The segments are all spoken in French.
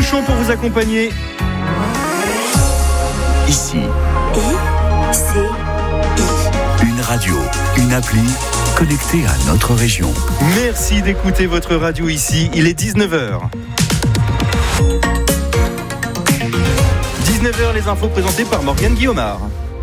Bouchon pour vous accompagner. Ici. Une radio, une appli connectée à notre région. Merci d'écouter votre radio ici. Il est 19h. 19h, les infos présentées par Morgane Guillaumard.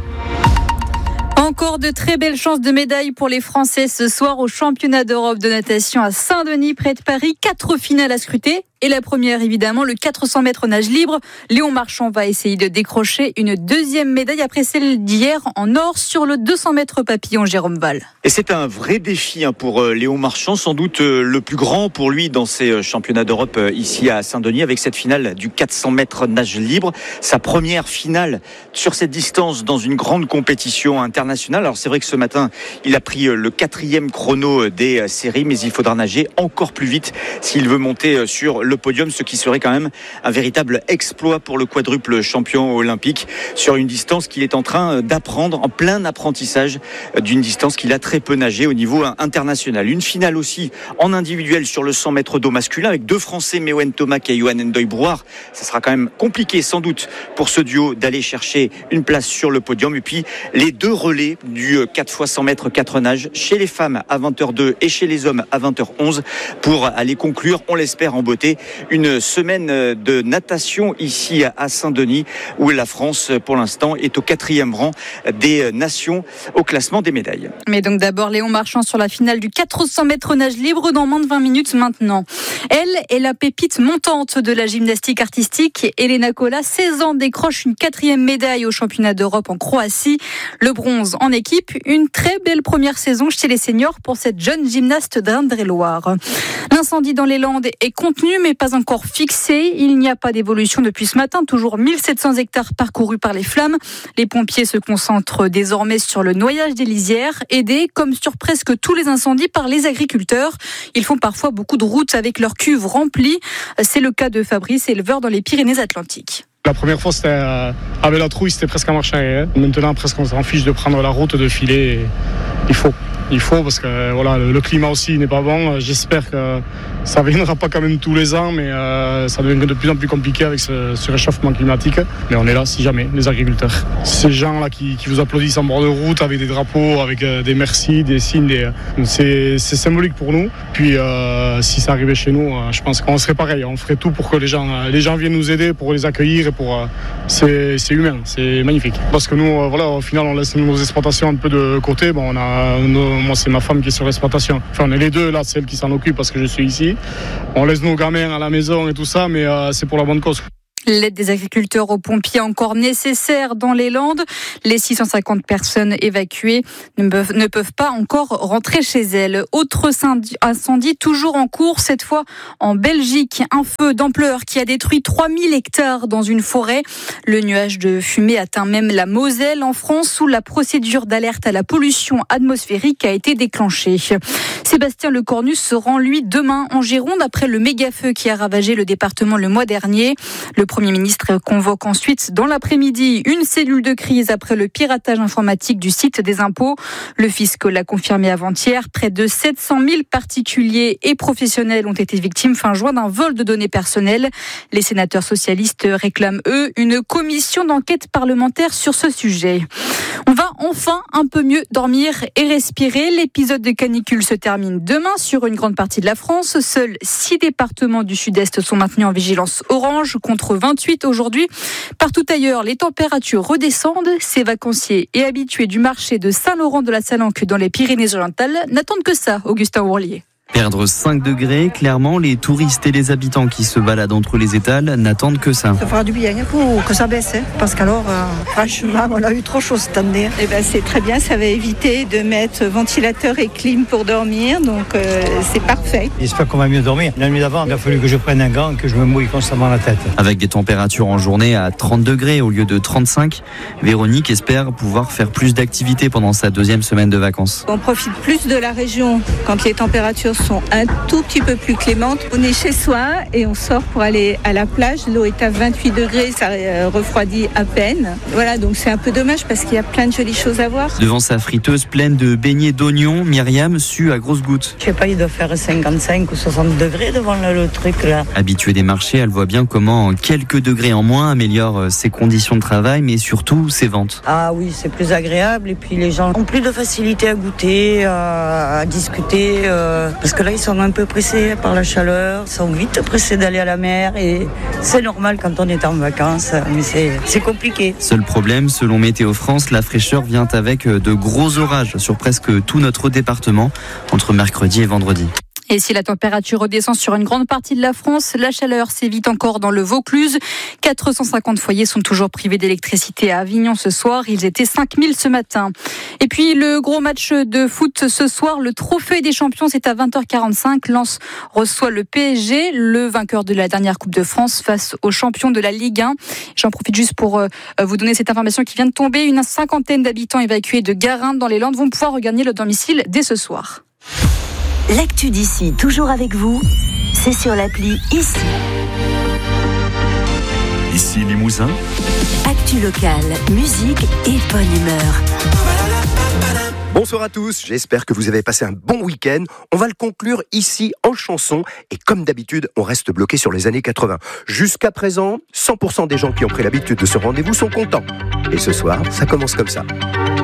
Encore de très belles chances de médailles pour les Français ce soir au championnat d'Europe de natation à Saint-Denis, près de Paris. 4 finales à scruter. Et la première, évidemment, le 400 mètres nage libre. Léon Marchand va essayer de décrocher une deuxième médaille après celle d'hier en or sur le 200 mètres papillon Jérôme Val. Et c'est un vrai défi pour Léon Marchand, sans doute le plus grand pour lui dans ces championnats d'Europe ici à Saint-Denis, avec cette finale du 400 mètres nage libre. Sa première finale sur cette distance dans une grande compétition internationale. Alors c'est vrai que ce matin, il a pris le 4e chrono des séries, mais il faudra nager encore plus vite s'il veut monter sur le podium, ce qui serait quand même un véritable exploit pour le quadruple champion olympique sur une distance qu'il est en train d'apprendre, en plein apprentissage d'une distance qu'il a très peu nagé au niveau international. Une finale aussi en individuel sur le 100 mètres d'eau masculin avec 2 Français, Mewen Thomas et Johan Ndoye-Brouard. Ça sera quand même compliqué sans doute pour ce duo d'aller chercher une place sur le podium. Et puis les 2 relais du 4 x 100 mètres 4 nages chez les femmes à 20h02 et chez les hommes à 20h11 pour aller conclure, on l'espère en beauté, une semaine de natation ici à Saint-Denis où la France pour l'instant est au 4e rang des nations au classement des médailles. Mais donc d'abord Léon Marchand sur la finale du 400 mètres nage libre dans moins de 20 minutes maintenant. Elle est la pépite montante de la gymnastique artistique. Elena Kola, 16 ans, décroche une 4e médaille au championnat d'Europe en Croatie. Le bronze en équipe, une très belle première saison chez les seniors pour cette jeune gymnaste d'Indre-et-Loire. L'incendie dans les Landes est contenu mais pas encore fixé. Il n'y a pas d'évolution depuis ce matin. Toujours 1700 hectares parcourus par les flammes. Les pompiers se concentrent désormais sur le noyage des lisières, aidés, comme sur presque tous les incendies, par les agriculteurs. Ils font parfois beaucoup de routes avec leurs cuves remplies. C'est le cas de Fabrice, éleveur dans les Pyrénées-Atlantiques. La première fois, c'était avec la trouille, c'était presque à marche arrière. Maintenant, presque on s'en fiche de prendre la route, de filer. Il faut parce que voilà, le climat aussi n'est pas bon. J'espère que ça ne viendra pas quand même tous les ans, mais ça deviendra de plus en plus compliqué avec ce réchauffement climatique. Mais on est là si jamais, les agriculteurs. Ces gens-là qui vous applaudissent en bord de route avec des drapeaux, avec des merci, des signes, c'est symbolique pour nous. Puis si ça arrivait chez nous, je pense qu'on serait pareil. On ferait tout pour que les gens viennent nous aider, pour les accueillir. Et c'est humain, c'est magnifique. Parce que nous, voilà, au final, on laisse nos exploitations un peu de côté. Bon, moi, c'est ma femme qui est sur l'exploitation. Enfin, on est les deux là, c'est elle qui s'en occupe parce que je suis ici. On laisse nos gamins à la maison et tout ça, mais c'est pour la bonne cause. L'aide des agriculteurs aux pompiers encore nécessaire dans les Landes. Les 650 personnes évacuées ne peuvent pas encore rentrer chez elles. Autre incendie toujours en cours, cette fois en Belgique. Un feu d'ampleur qui a détruit 3000 hectares dans une forêt. Le nuage de fumée atteint même la Moselle en France où la procédure d'alerte à la pollution atmosphérique a été déclenchée. Sébastien Lecornu se rend lui demain en Gironde après le méga-feu qui a ravagé le département le mois dernier. Le Premier ministre convoque ensuite dans l'après-midi une cellule de crise après le piratage informatique du site des impôts. Le fisc l'a confirmé avant-hier. Près de 700 000 particuliers et professionnels ont été victimes fin juin d'un vol de données personnelles. Les sénateurs socialistes réclament, eux, une commission d'enquête parlementaire sur ce sujet. On va enfin un peu mieux dormir et respirer. L'épisode de canicule se termine demain sur une grande partie de la France. Seuls 6 départements du sud-est sont maintenus en vigilance orange contre 28 aujourd'hui. Partout ailleurs, les températures redescendent. Ces vacanciers et habitués du marché de Saint-Laurent-de-la-Salanque dans les Pyrénées-Orientales n'attendent que ça, Augustin Ourlier. Perdre 5 degrés, clairement, les touristes et les habitants qui se baladent entre les étals n'attendent que ça. Ça fera du bien pour que ça baisse, parce qu'alors, franchement, on a eu trop chaud cette année. Eh ben, c'est très bien, ça va éviter de mettre ventilateur et clim pour dormir, donc c'est parfait. J'espère qu'on va mieux dormir. La nuit d'avant, il a fallu que je prenne un gant et que je me mouille constamment la tête. Avec des températures en journée à 30 degrés au lieu de 35, Véronique espère pouvoir faire plus d'activités pendant sa 2e semaine de vacances. On profite plus de la région quand les températures températures sont un tout petit peu plus clémentes. On est chez soi et on sort pour aller à la plage. L'eau est à 28 degrés, ça refroidit à peine. Voilà, donc c'est un peu dommage parce qu'il y a plein de jolies choses à voir. Devant sa friteuse pleine de beignets d'oignons, Myriam sue à grosses gouttes. Je sais pas, il doit faire 55 ou 60 degrés devant le truc là. Habituée des marchés, elle voit bien comment quelques degrés en moins améliorent ses conditions de travail, mais surtout ses ventes. Ah oui, c'est plus agréable et puis les gens ont plus de facilité à goûter, à discuter, parce que là ils sont un peu pressés par la chaleur, ils sont vite pressés d'aller à la mer et c'est normal quand on est en vacances, mais c'est compliqué. Seul problème, selon Météo France, la fraîcheur vient avec de gros orages sur presque tout notre département entre mercredi et vendredi. Et si la température redescend sur une grande partie de la France, la chaleur s'évite encore dans le Vaucluse. 450 foyers sont toujours privés d'électricité à Avignon ce soir. Ils étaient 5000 ce matin. Et puis le gros match de foot ce soir, le Trophée des Champions, c'est à 20h45. Lens reçoit le PSG, le vainqueur de la dernière Coupe de France face aux champions de la Ligue 1. J'en profite juste pour vous donner cette information qui vient de tomber. Une cinquantaine d'habitants évacués de Garin dans les Landes vont pouvoir regagner le domicile dès ce soir. L'actu d'ici, toujours avec vous, c'est sur l'appli Ici. Ici Limousin. Actu locale, musique et bonne humeur. Bonsoir à tous, j'espère que vous avez passé un bon week-end. On va le conclure ici en chanson et comme d'habitude, on reste bloqué sur les années 80. Jusqu'à présent, 100% des gens qui ont pris l'habitude de ce rendez-vous sont contents. Et ce soir, ça commence comme ça.